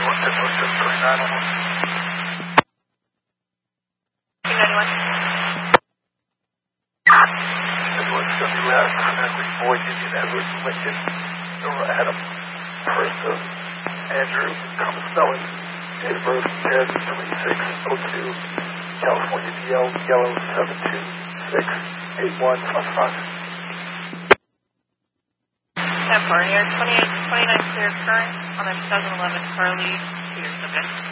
Adam, first of Andrew, Thomas Spelling, date of birth 10/26/02, California DL, yellow 7268155. California, 2829 clear current on a 2011 Harley, Peter subject.